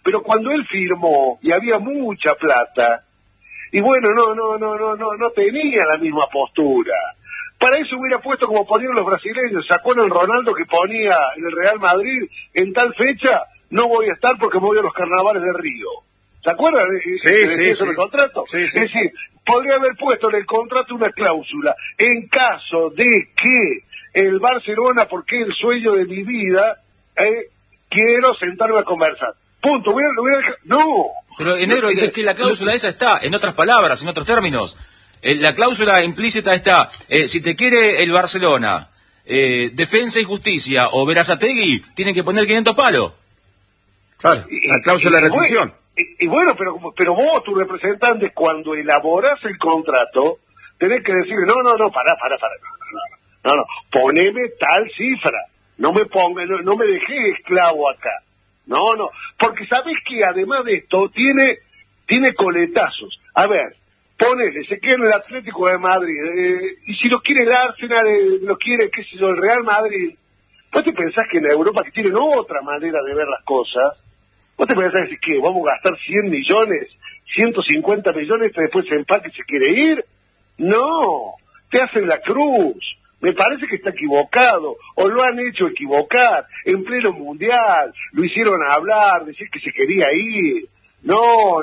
pero cuando él firmó y había mucha plata, y bueno, no tenía la misma postura. Para eso hubiera puesto como ponían los brasileños. ¿Se acuerdan el Ronaldo que ponía en el Real Madrid en tal fecha? No voy a estar porque me voy a los carnavales de Río. ¿Se acuerdan? Sí. El contrato. Sí. Es decir, podría haber puesto en el contrato una cláusula. En caso de que el Barcelona, porque es el sueño de mi vida, quiero sentarme a conversar. Punto. No. Pero, negro, es que la cláusula esa está, en otras palabras, en otros términos. La cláusula implícita está, si te quiere el Barcelona, Defensa y Justicia o Berazategui, tienen que poner 500 palos. Claro, la cláusula de rescisión. Y bueno, pero vos, tu representante, cuando elaborás el contrato, tenés que decir, no, pará, no, poneme tal cifra, no me dejé esclavo acá, no, porque sabés que además de esto, tiene coletazos. A ver, ponele, se quiere el Atlético de Madrid, y si lo quiere el Arsenal, lo quiere, qué sé yo, el Real Madrid, ¿vos te pensás que en Europa, que tienen otra manera de ver las cosas, vos te pensás decir que vamos a gastar 100 millones, 150 millones, después se empate y se quiere ir? No, te hacen la cruz. Me parece que está equivocado, o lo han hecho equivocar, en pleno mundial, lo hicieron hablar, decir que se quería ir. No,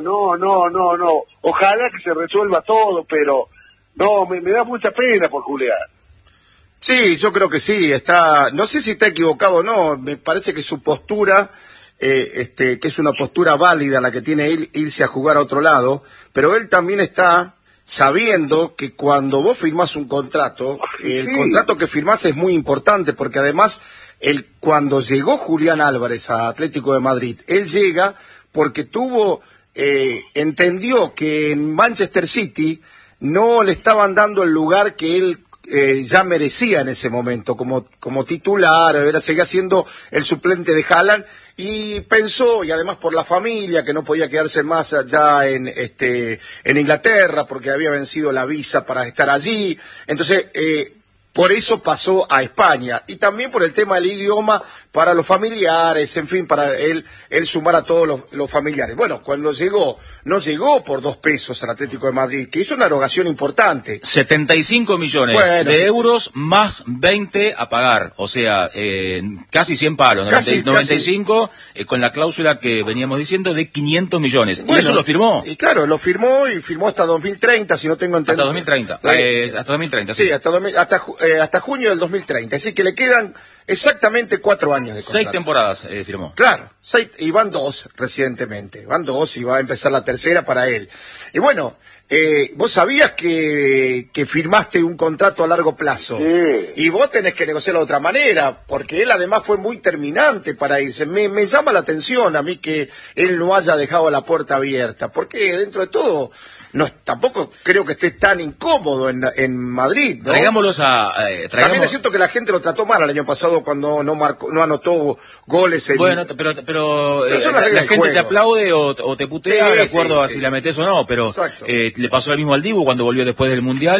ojalá que se resuelva todo, pero no, me da mucha pena por Julián. Sí, yo creo que sí, no sé si está equivocado o no, me parece que su postura, que es una postura válida la que tiene él, irse a jugar a otro lado, pero él también está sabiendo que cuando vos firmás un contrato, el contrato que firmás es muy importante, porque además, cuando llegó Julián Álvarez a Atlético de Madrid, él llega porque entendió que en Manchester City no le estaban dando el lugar que él ya merecía en ese momento, como titular, seguía siendo el suplente de Haaland, y pensó, y además por la familia, que no podía quedarse más allá en Inglaterra, porque había vencido la visa para estar allí, entonces por eso pasó a España, y también por el tema del idioma, para los familiares, en fin, para él sumar a todos los familiares. Bueno, cuando llegó, no llegó por 2 pesos al Atlético de Madrid, que hizo una erogación importante. 75 millones de euros más 20 a pagar, o sea, casi 100 palos, 95, con la cláusula que veníamos diciendo de 500 millones. Bueno, y eso lo firmó. Y claro, lo firmó y firmó hasta 2030, si no tengo entendido. Hasta 2030, sí. Sí, hasta junio del 2030, así que le quedan exactamente 4 años de contrato. 6 temporadas firmó. Claro, 6, y van 2 recientemente, y va a empezar la tercera para él. Y bueno, vos sabías que firmaste un contrato a largo plazo, sí. Y vos tenés que negociarlo de otra manera, porque él además fue muy terminante para irse. Me llama la atención a mí que él no haya dejado la puerta abierta, porque dentro de todo tampoco creo que esté tan incómodo en Madrid, ¿no? Traigámoslos También es cierto que la gente lo trató mal el año pasado cuando no anotó goles. Bueno, pero la gente te aplaude o te putea, de acuerdo a si la metés o no, pero le pasó lo mismo al Dibu cuando volvió después del Mundial,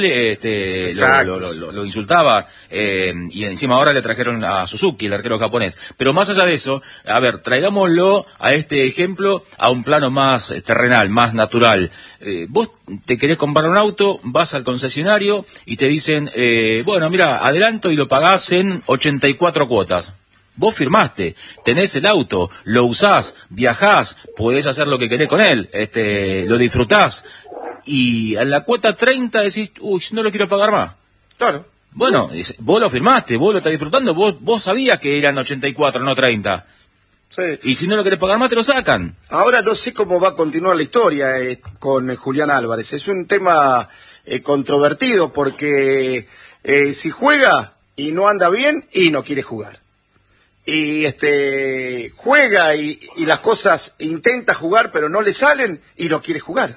lo insultaba, y encima ahora le trajeron a Suzuki, el arquero japonés. Pero más allá de eso, a ver, traigámoslo a este ejemplo a un plano más terrenal, más natural. Vos te querés comprar un auto, vas al concesionario y te dicen, bueno, mira, adelanto y lo pagás en 84 cuotas. Vos firmaste, tenés el auto, lo usás, viajás, podés hacer lo que querés con él, lo disfrutás, y a la cuota 30 decís, uy, no lo quiero pagar más. Claro. Bueno, vos lo firmaste, vos lo estás disfrutando, vos sabías que eran 84, no 30. Sí. Y si no lo querés pagar más, te lo sacan. Ahora no sé cómo va a continuar la historia con Julián Álvarez. Es un tema controvertido porque si juega y no anda bien, y no quiere jugar. Y juega y las cosas, intenta jugar pero no le salen y no quiere jugar.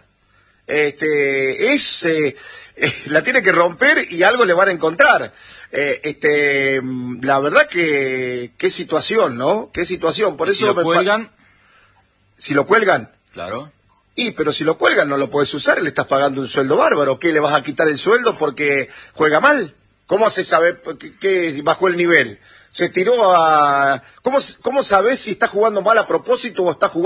La tiene que romper y algo le van a encontrar. La verdad que qué situación, ¿no? Qué situación. Por eso si lo cuelgan. Si lo cuelgan. Claro. Pero si lo cuelgan no lo puedes usar, le estás pagando un sueldo bárbaro. ¿Qué, le vas a quitar el sueldo porque juega mal? ¿Cómo se sabe que bajó el nivel? Se tiró a... ¿Cómo sabés si está jugando mal a propósito o está jugando